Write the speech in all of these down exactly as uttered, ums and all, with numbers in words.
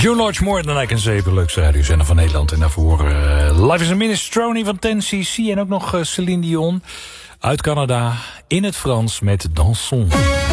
Joe Lodge, More Than I Can Say, de leukste radiozender van Nederland. En daarvoor uh, Life is a Minestrone van ten C C. En ook nog uh, Celine Dion uit Canada in het Frans met Danson.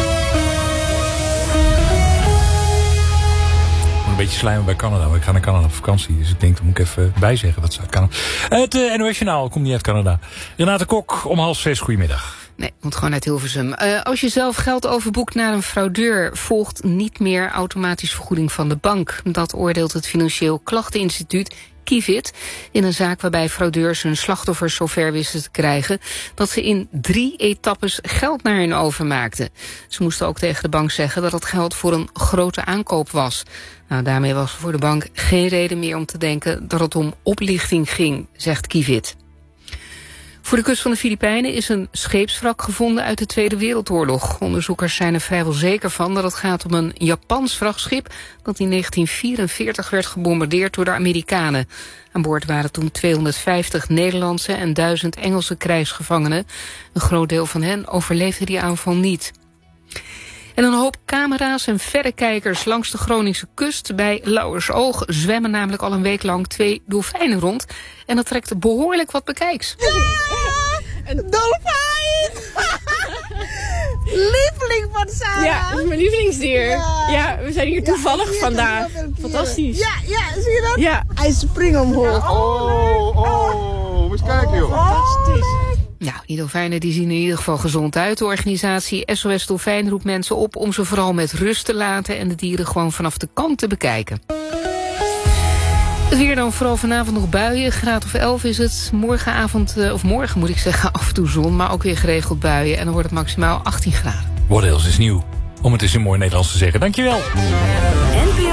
Een beetje slijmen bij Canada, maar ik ga naar Canada op vakantie. Dus ik denk, dat moet ik even bijzeggen dat ze uit Canada. Het uh, N O S-journaal komt niet uit Canada. Renate Kok om half zes, goedemiddag. Nee, komt gewoon uit Hilversum. Uh, als je zelf geld overboekt naar een fraudeur, volgt niet meer automatisch vergoeding van de bank. Dat oordeelt het Financieel Klachteninstituut Kivit in een zaak waarbij fraudeurs hun slachtoffers zover wisten te krijgen dat ze in drie etappes geld naar hen overmaakten. Ze moesten ook tegen de bank zeggen dat het geld voor een grote aankoop was. Nou, daarmee was er voor de bank geen reden meer om te denken dat het om oplichting ging, zegt Kivit. Voor de kust van de Filipijnen is een scheepswrak gevonden uit de Tweede Wereldoorlog. Onderzoekers zijn er vrijwel zeker van dat het gaat om een Japans vrachtschip dat in negentien vierenveertig werd gebombardeerd door de Amerikanen. Aan boord waren toen tweehonderdvijftig Nederlandse en duizend Engelse krijgsgevangenen. Een groot deel van hen overleefde die aanval niet. En een hoop camera's en verrekijkers langs de Groningse kust bij Lauwersoog zwemmen namelijk al een week lang twee dolfijnen rond. En dat trekt behoorlijk wat bekijks. Ja, een dolfijn! Lieveling van Sarah! Ja, dat is mijn lievelingsdier. Ja, ja we zijn hier toevallig ja, vandaag. Fantastisch. Ja, ja, zie je dat? Ja. Hij springt omhoog. Oh, oh, moet je kijken joh. Fantastisch. Nou, die dolfijnen die zien in ieder geval gezond uit. De organisatie S O S Dolfijn roept mensen op om ze vooral met rust te laten en de dieren gewoon vanaf de kant te bekijken. Het weer dan vooral vanavond nog buien. Graad of elf is het. Morgenavond, of morgen moet ik zeggen, af en toe zon, maar ook weer geregeld buien. En dan wordt het maximaal achttien graden. What else is nieuw? Om het eens in mooi Nederlands te zeggen. Dankjewel.